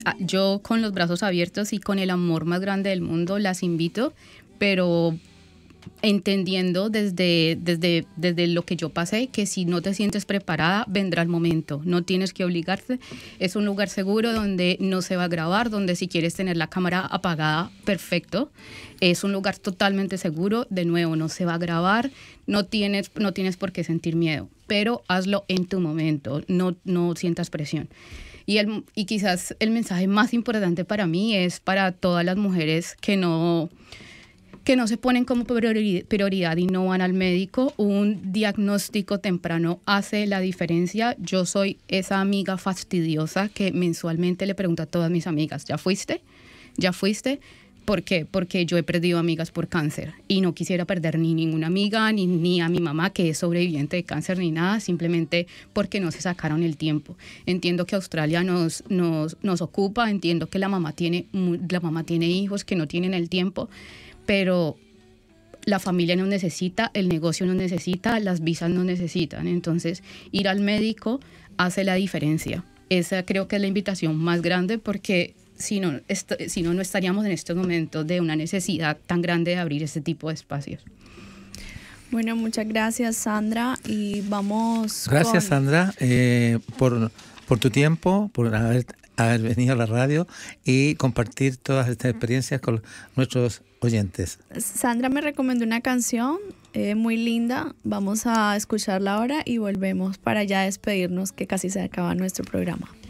yo con los brazos abiertos y con el amor más grande del mundo las invito, pero entendiendo desde lo que yo pasé, que si no te sientes preparada, vendrá el momento. No tienes que obligarte. Es un lugar seguro donde no se va a grabar, donde si quieres tener la cámara apagada, perfecto. Es un lugar totalmente seguro. De nuevo, no se va a grabar. No tienes por qué sentir miedo, pero hazlo en tu momento. No sientas presión. Y quizás el mensaje más importante para mí es para todas las mujeres que no se ponen como prioridad y no van al médico. Un diagnóstico temprano hace la diferencia. Yo soy esa amiga fastidiosa que mensualmente le pregunto a todas mis amigas, ¿ya fuiste? ¿Ya fuiste? ¿Por qué? Porque yo he perdido amigas por cáncer y no quisiera perder ni ninguna amiga, ni a mi mamá, que es sobreviviente de cáncer, ni nada, simplemente porque no se sacaron el tiempo. Entiendo que Australia nos ocupa, entiendo que la mamá tiene hijos que no tienen el tiempo, pero la familia nos necesita, el negocio nos necesita, las visas nos necesitan. Entonces, ir al médico hace la diferencia. Esa creo que es la invitación más grande, porque si no estaríamos en este momento de una necesidad tan grande de abrir este tipo de espacios. Bueno, muchas gracias, Sandra, y vamos. Gracias, Sandra, por tu tiempo, por haber venido a la radio y compartir todas estas experiencias con nuestros oyentes. Sandra me recomendó una canción muy linda. Vamos a escucharla ahora y volvemos para ya despedirnos, que casi se acaba nuestro programa.